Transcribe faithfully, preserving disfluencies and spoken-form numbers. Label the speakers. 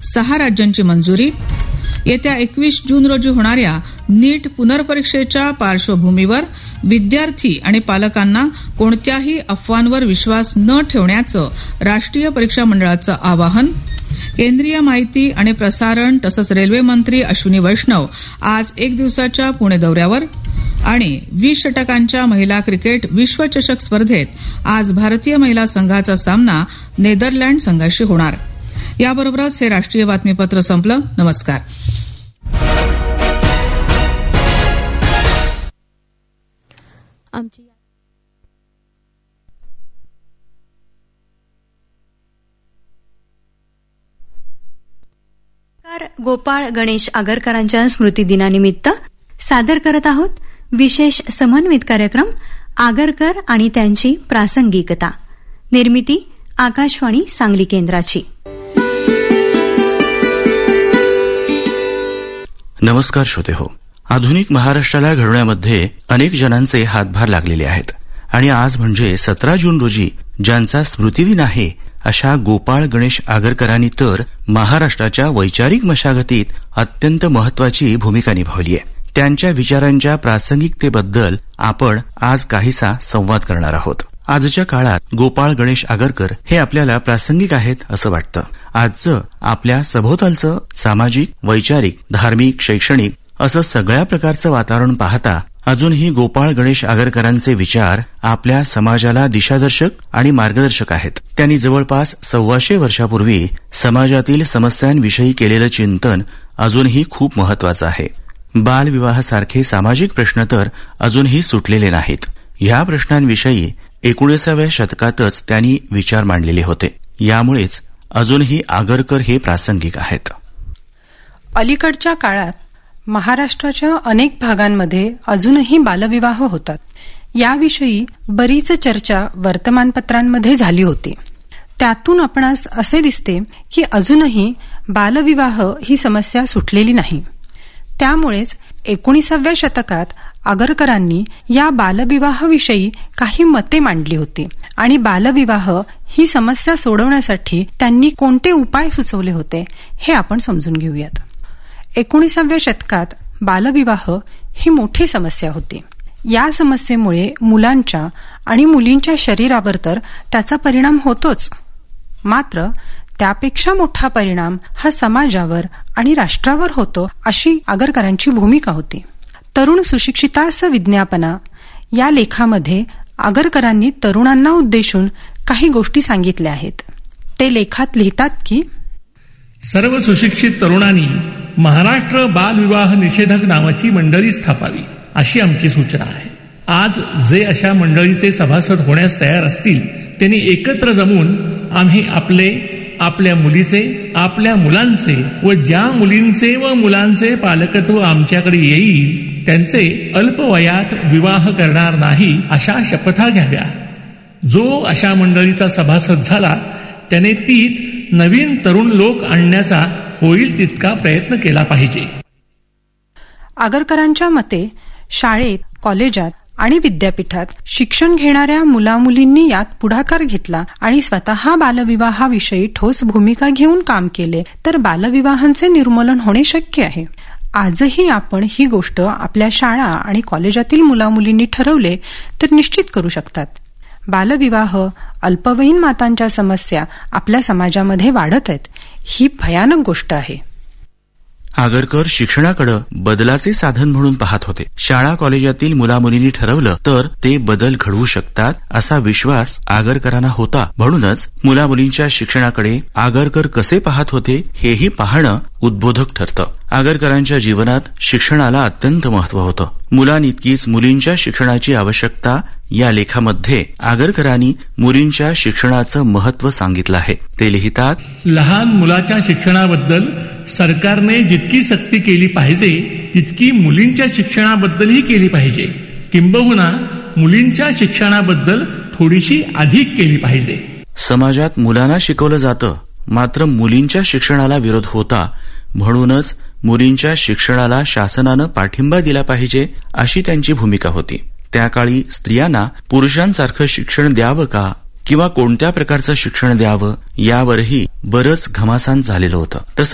Speaker 1: सहा राज्यांची मंजुरी. येत्या एकवीस जून रोजी होणाऱ्या नीट पुनर्परीक्षेच्या पार्श्वभूमीवर विद्यार्थी आणि पालकांना कोणत्याही अफवांवर विश्वास न ठेवण्याचं राष्ट्रीय परीक्षा मंडळाचं आवाहन. केंद्रीय माहिती आणि प्रसारण तसंच रेल्वे मंत्री अश्विनी वैष्णव आज एक दिवसाच्या पुणे दौऱ्यावर. आणि वीस षटकांच्या महिला क्रिकेट विश्वचषक स्पर्धेत आज भारतीय महिला संघाचा सामना नेदरलँड संघाशी होणार. याबरोबरच हे राष्ट्रीय बातमीपत्र संपलं. नमस्कार.
Speaker 2: गोपाळ गणेश आगरकरांच्या स्मृतिदिनानिमित्त सादर करत आहोत विशेष समन्वित कार्यक्रम आगरकर आणि त्यांची प्रासंगिकता. निर्मिती आकाशवाणी सांगली केंद्राची.
Speaker 3: नमस्कार श्रोते हो. आधुनिक महाराष्ट्राला घडवण्यामध्ये अनेक जणांचे हातभार लागलेले आहेत आणि आज म्हणजे सतरा जून रोजी ज्यांचा स्मृतिदिन आहे अशा गोपाळ गणेश आगरकरांनी तर महाराष्ट्राच्या वैचारिक मशागतीत अत्यंत महत्वाची भूमिका निभावली आहे. त्यांच्या विचारांच्या प्रासंगिकतेबद्दल आपण आज काहीसा संवाद करणार आहोत. आजच्या काळात गोपाळ गणेश आगरकर हे आपल्याला प्रासंगिक आहेत असं वाटतं. आजचं आपल्या सभोवतालचं सामाजिक, वैचारिक, धार्मिक, शैक्षणिक असं सगळ्या प्रकारचं वातावरण पाहता अजूनही गोपाळ गणेश आगरकरांचे विचार आपल्या समाजाला दिशादर्शक आणि मार्गदर्शक आहेत. त्यांनी जवळपास सव्वाशे वर्षापूर्वी समाजातील समस्यांविषयी केलेलं चिंतन अजूनही खूप महत्वाचं आहे. बालविवाहासारखे सामाजिक प्रश्न तर अजूनही सुटलेले नाहीत. ह्या प्रश्नांविषयी एकोणीसाव्या शतकातच त्यांनी विचार मांडलेले होते. यामुळेच अजूनही आगरकर हे प्रासंगिक आहेत.
Speaker 4: अलीकडच्या काळात महाराष्ट्राच्या अनेक भागांमध्ये अजूनही बालविवाह होतात. याविषयी बरीच चर्चा वर्तमानपत्रांमध्ये झाली होती. त्यातून आपणास असे दिसते की अजूनही बालविवाह ही समस्या सुटलेली नाही. त्यामुळेच एकोणीसाव्या शतकात आगरकरांनी या बालविवाहाविषयी काही मते मांडली होती आणि बालविवाह ही समस्या सोडवण्यासाठी त्यांनी कोणते उपाय सुचवले होते हे आपण समजून घेऊयात. एकोणीसाव्या शतकात बालविवाह ही मोठी समस्या होती. या समस्येमुळे मुलांच्या आणि मुलींच्या शरीरावर तर त्याचा परिणाम होतोच, मात्र त्यापेक्षा मोठा परिणाम हा समाजावर आणि राष्ट्रावर होतो अशी आगरकरांची भूमिका होती. तरुण सुशिक्षितास विज्ञापना या लेखामध्ये आगरकरांनी तरुणांना उद्देशून काही गोष्टी सांगितल्या आहेत. ते लेखात लिहितात की
Speaker 5: सर्व सुशिक्षित तरुणांनी महाराष्ट्र बालविवाह निषेधक नावाची मंडळी स्थापावी अशी आमची सूचना आहे. आज जे अशा मंडळीचे सभासद होण्यास तयार असतील त्यांनी एकत्र जमून आम्ही आपले, आपल्या मुलीचे, आपल्या मुलांचे व ज्या मुलींचे व मुलांचे पालकत्व आमच्याकडे येईल त्यांचे अल्पवयात विवाह करणार नाही अशा शपथा घ्याव्या. जो अशा मंडळीचा सभासद झाला त्याने तीत नवीन तरुण लोक आणण्याचा होईल तितका प्रयत्न केला पाहिजे.
Speaker 4: आगरकरांच्या मते शाळेत, कॉलेजात आणि विद्यापीठात शिक्षण घेणाऱ्या मुलामुलींनी यात पुढाकार घेतला आणि स्वतः बालविवाहाविषयी ठोस भूमिका घेऊन काम केले तर बालविवाहांचे निर्मूलन होणे शक्य आहे. आजही आपण ही गोष्ट आपल्या शाळा आणि कॉलेजातील मुलामुलींनी ठरवले तर निश्चित करू शकतात. बालविवाह, अल्पवयीन मातांच्या समस्या आपल्या समाजामध्ये वाढत आहेत. ही भयानक गोष्ट आहे.
Speaker 3: आगरकर शिक्षणाकडे बदलाचे साधन म्हणून पाहत होते. शाळा कॉलेजातील मुलामुलींनी ठरवलं तर ते बदल घडवू शकतात असा विश्वास आगरकरांना होता. म्हणूनच मुलामुलींच्या शिक्षणाकडे आगरकर कसे पाहत होते हेही पाहणं उद्बोधक ठरतं. आगरकरांच्या जीवनात शिक्षणाला अत्यंत महत्व होतं. मुलांइतकीच मुलींच्या शिक्षणाची आवश्यकता या लेखामध्ये आगरकरांनी मुलींच्या शिक्षणाचं महत्व सांगितलं आहे. ते लिहितात,
Speaker 5: लहान मुलाच्या शिक्षणाबद्दल सरकारने जितकी सक्ती केली पाहिजे तितकी मुलींच्या शिक्षणाबद्दलही केली पाहिजे. किंबहुना मुलींच्या शिक्षणाबद्दल थोडीशी अधिक केली पाहिजे.
Speaker 3: समाजात मुलांना शिकवलं जातं मात्र मुलींच्या शिक्षणाला विरोध होता. म्हणूनच मुलींच्या शिक्षणाला शासनानं पाठिंबा दिला पाहिजे अशी त्यांची भूमिका होती. त्या काळी स्त्रियांना पुरुषांसारखं शिक्षण द्यावं का किंवा कोणत्या प्रकारचं शिक्षण द्यावं यावरही बरंच घमासान झालेलं होतं. तसं